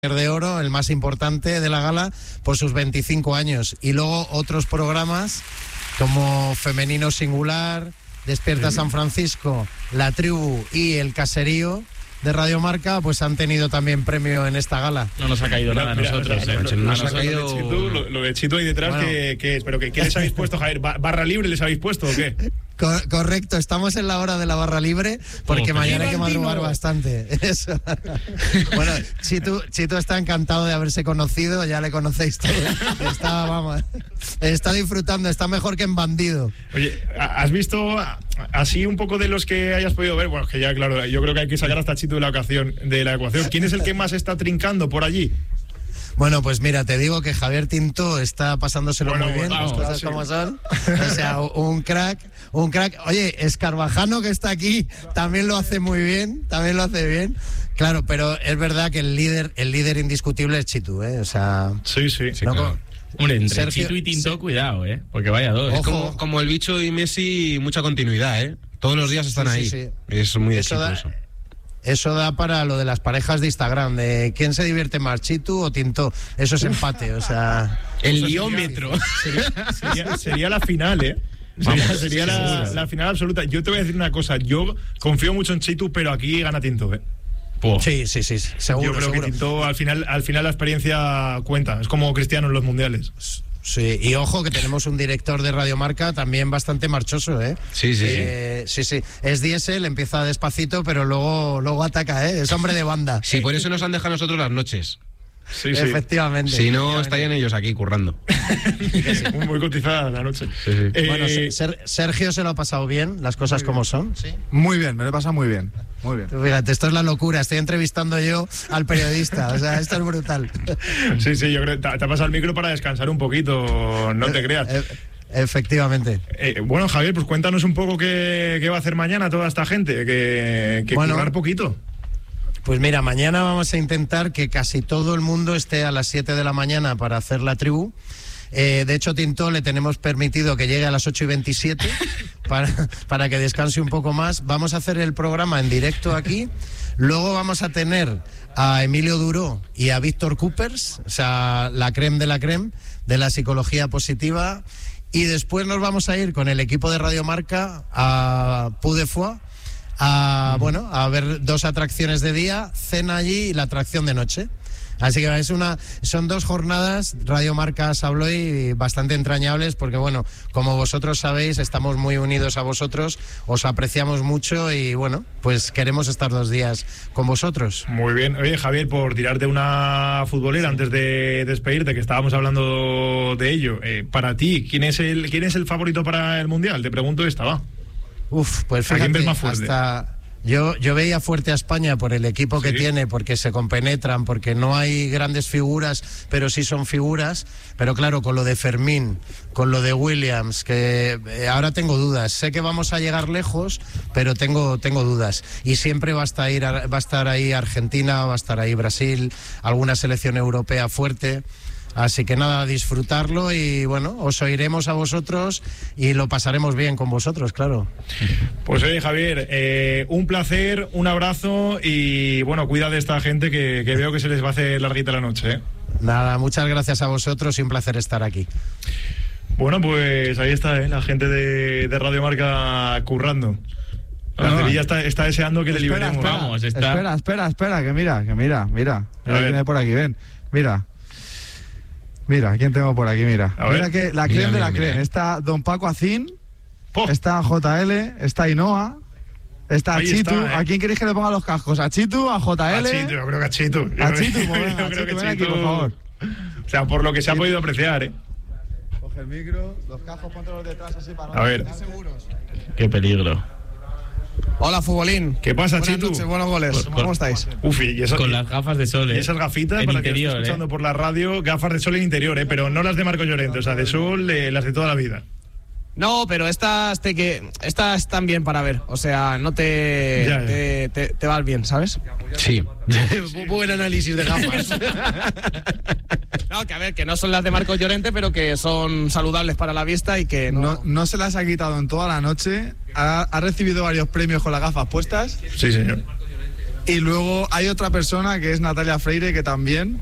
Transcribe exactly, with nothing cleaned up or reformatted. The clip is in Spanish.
de oro, el más importante de la gala, por sus veinticinco años. Y luego otros programas como Femenino Singular, Despierta San Francisco, La Tribu y El Caserío de Radio Marca, pues han tenido también premio en esta gala. No nos ha caído nada a nosotros. Mira, eh. no, no nos ha caído... Lo de Chitu, lo, lo de Chitu ahí detrás, Bueno. ¿qué, qué es? ¿Pero qué, qué les habéis puesto, Javier? ¿Barra libre les habéis puesto o qué? Co- correcto, estamos en la hora de la barra libre porque Oh, mañana hay que Valentino. madrugar bastante. Eso. Bueno, Chitu, Chitu está encantado de haberse conocido, ya le conocéis todos. Está, vamos, está disfrutando, está mejor que en Bandido. Oye, ¿has visto así un poco de los que hayas podido ver? Bueno, que ya, claro, yo creo que hay que sacar hasta Chitu de la ecuación. De la ecuación. ¿Quién es el que más está trincando por allí? Bueno, pues mira, te digo que Javier Tinto está pasándoselo Bueno, muy bien, vamos, las cosas sí. como son. O sea, un crack, un crack. Oye, Escarvajano, que está aquí, también lo hace muy bien, también lo hace bien. Claro, pero es verdad que el líder, el líder indiscutible es Chitu, ¿eh? O sea, Sí, sí. no claro. co- Hombre, entre Sergio- Chitu y Tinto, cuidado, ¿eh? Porque vaya dos. Ojo. Como, como el bicho y Messi, mucha continuidad, ¿eh? Todos los días están Sí, ahí. sí, sí. Es muy de Eso da- Chitu eso. Eso da para lo de las parejas de Instagram, de quién se divierte más, Chitu o Tinto. Eso es empate, o sea... El Eso sería- liómetro. Sería, sería- sería la final, ¿eh? Sería, Vamos, sería sí, la, seguro. la final absoluta. Yo te voy a decir una cosa. Yo confío mucho en Chitu, pero aquí gana Tinto, ¿eh? Puh. Sí, sí, sí, seguro, Yo creo seguro. que Tinto, al final, al final la experiencia cuenta. Es como Cristiano en los mundiales. Sí, y ojo que tenemos un director de Radio Marca también bastante marchoso, ¿eh? Sí, sí, Eh, sí, sí. Es diésel, empieza despacito, pero luego, luego ataca, ¿eh? Es hombre de banda. Sí, por eso nos han dejado a nosotros las noches. Sí, sí. Efectivamente. Si no, efectivamente. estarían ellos aquí currando. Muy, muy cotizada la noche. Sí, sí. Eh, Bueno, Ser- Sergio se lo ha pasado bien, las cosas como son. Sí. Muy bien, me lo he pasado muy bien. Muy bien. Tú fíjate, esto es la locura. Estoy entrevistando yo al periodista. O sea, esto es brutal. sí, sí, yo creo que te, te ha pasado el micro para descansar un poquito, no te creas. Eh, Efectivamente. Eh, bueno, Javier, pues cuéntanos un poco qué, qué va a hacer mañana toda esta gente, que, que Bueno. currar poquito. Pues mira, mañana vamos a intentar que casi todo el mundo esté a las siete de la mañana para hacer La Tribu. Eh, de hecho, Tinto le tenemos permitido que llegue a las ocho y veintisiete para, para que descanse un poco más. Vamos a hacer el programa en directo aquí. Luego vamos a tener a Emilio Duró y a Víctor Coopers, o sea, la creme de la creme de la psicología positiva. Y después nos vamos a ir con el equipo de Radio Marca a Puy de Foix, a, bueno, a ver dos atracciones de día, cena allí y la atracción de noche. Así que es una, son dos jornadas, Radio Marca Sabloy, bastante entrañables, porque bueno, como vosotros sabéis, estamos muy unidos a vosotros, os apreciamos mucho y bueno, pues queremos estar dos días con vosotros. Muy bien. Oye, Javier, por tirarte una futbolera antes de despedirte, que estábamos hablando de ello, eh, para ti, ¿quién es el quién es el favorito para el Mundial? Te pregunto esta, va. Uf, pues ¿A quién fíjate, ves más fuerte? hasta... Yo, yo veía fuerte a España por el equipo que Sí. tiene, porque se compenetran, porque no hay grandes figuras, pero sí son figuras. Pero claro, con lo de Fermín, con lo de Williams, que eh, ahora tengo dudas. Sé que vamos a llegar lejos, pero tengo, tengo dudas. Y siempre va a estar, ir a- va a estar ahí Argentina, va a estar ahí Brasil, alguna selección europea fuerte. Así que nada, disfrutarlo y bueno, os oiremos a vosotros y lo pasaremos bien con vosotros, claro. Pues oye, Javier, eh, un placer, un abrazo y bueno, cuida de esta gente que, que veo que se les va a hacer larguita la noche, ¿eh? Nada, muchas gracias a vosotros y un placer estar aquí. Bueno, pues ahí está, ¿eh? La gente de, de Radio Marca currando. La Ah. Cerilla está, está deseando que le Espera, liberemos. espera, Vamos, está- espera, espera, espera, que mira, que mira, mira. A Mira ver. quién hay por aquí, ven, mira. Mira, ¿quién tengo por aquí? Mira. A ver. Mira que la Mira, creme de mira, la mira, creme. eh. Está Don Paco Acín, ¡Po! está J L, está Ainhoa, está Ahí Chitu. está, ¿eh? ¿A quién queréis que le ponga los cascos? ¿A Chitu? ¿A J A L? Chitu, yo creo que a Chitu. A Yo Chitu, creo- pues venga, yo a creo Chitu, que ven aquí, por favor. O sea, por lo que se ha podido apreciar, ¿eh? Coge el micro, los cascos, póntelos detrás así para A ver. estar seguros. Qué peligro. Hola, futbolín. ¿Qué pasa, Buenas Chitu? noches, buenos goles. Con- ¿Cómo estáis? Uf, y esas, Con las gafas de sol, y ¿eh? esas gafitas, En para interior, que lo esté escuchando ¿eh? por la radio, gafas de sol en interior, ¿eh? Pero no las de Marco Llorente, o sea, de sol, eh, las de toda la vida. No, pero estas te que estas están bien para ver. O sea, no te Ya, ya. te, te, te vas bien, ¿sabes? Sí. Buen análisis de gafas. No, que a ver, que no son las de Marcos Llorente, pero que son saludables para la vista y que no. No, no se las ha quitado en toda la noche. Ha, ha recibido varios premios con las gafas puestas. Sí, señor. Y luego hay otra persona que es Natalia Freire, que también